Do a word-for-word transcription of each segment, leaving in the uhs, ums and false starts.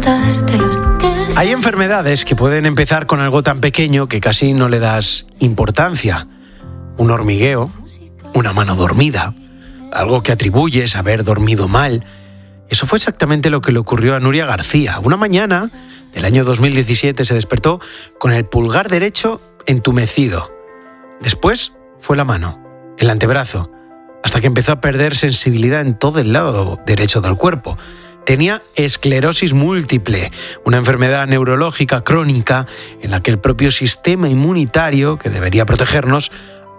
contártelos. Hay enfermedades que pueden empezar con algo tan pequeño que casi no le das importancia. Un hormigueo, una mano dormida, algo que atribuyes a haber dormido mal. Eso fue exactamente lo que le ocurrió a Nuria García. Una mañana del año dos mil diecisiete se despertó con el pulgar derecho entumecido. Después fue la mano, el antebrazo, hasta que empezó a perder sensibilidad en todo el lado derecho del cuerpo. Tenía esclerosis múltiple, una enfermedad neurológica crónica en la que el propio sistema inmunitario, que debería protegernos,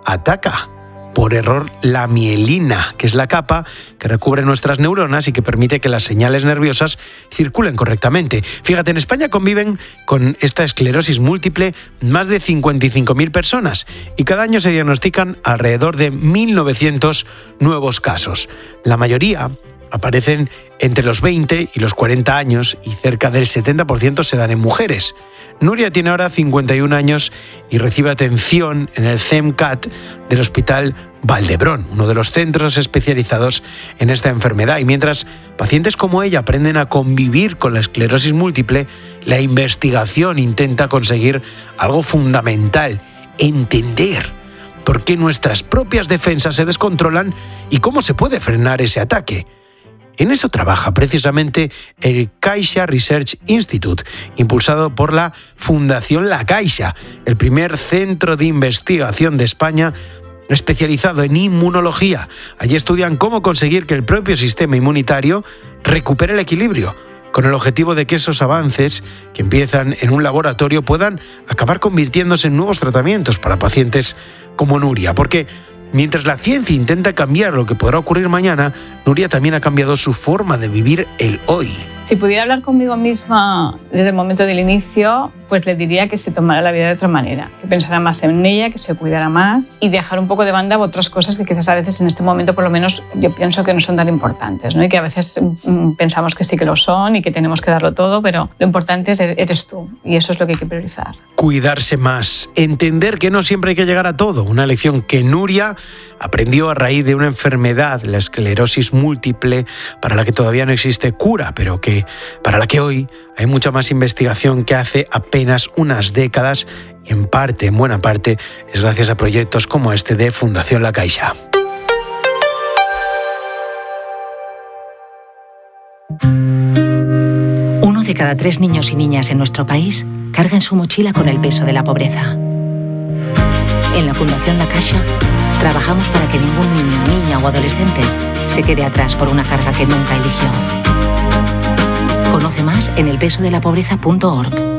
ataca por error la mielina, que es la capa que recubre nuestras neuronas y que permite que las señales nerviosas circulen correctamente. Fíjate, en España conviven con esta esclerosis múltiple más de cincuenta y cinco mil personas y cada año se diagnostican alrededor de mil novecientos nuevos casos. La mayoría aparecen entre los veinte y los cuarenta años y cerca del setenta por ciento se dan en mujeres. Nuria tiene ahora cincuenta y un años y recibe atención en el CEMCAT del Hospital Valdebrón, uno de los centros especializados en esta enfermedad. Y mientras pacientes como ella aprenden a convivir con la esclerosis múltiple, la investigación intenta conseguir algo fundamental: entender por qué nuestras propias defensas se descontrolan y cómo se puede frenar ese ataque. En eso trabaja precisamente el Caixa Research Institute, impulsado por la Fundación La Caixa, el primer centro de investigación de España especializado en inmunología. Allí estudian cómo conseguir que el propio sistema inmunitario recupere el equilibrio, con el objetivo de que esos avances que empiezan en un laboratorio puedan acabar convirtiéndose en nuevos tratamientos para pacientes como Nuria. Porque mientras la ciencia intenta cambiar lo que podrá ocurrir mañana, Nuria también ha cambiado su forma de vivir el hoy. Si pudiera hablar conmigo misma desde el momento del inicio, pues le diría que se tomara la vida de otra manera, que pensara más en ella, que se cuidara más y dejar un poco de banda otras cosas que quizás a veces en este momento por lo menos yo pienso que no son tan importantes, ¿no? Y que a veces mm, pensamos que sí que lo son y que tenemos que darlo todo, pero lo importante es eres tú y eso es lo que hay que priorizar. Cuidarse más, entender que no siempre hay que llegar a todo, una lección que Nuria aprendió a raíz de una enfermedad, la esclerosis múltiple, para la que todavía no existe cura, pero que para la que hoy hay mucha más investigación que hace apenas unas décadas, y en parte, en buena parte, es gracias a proyectos como este de Fundación La Caixa. Uno de cada tres niños y niñas en nuestro país carga en su mochila con el peso de la pobreza. En la Fundación La Caixa trabajamos para que ningún niño, niña o adolescente se quede atrás por una carga que nunca eligió. Conoce más en el peso de la pobreza punto org.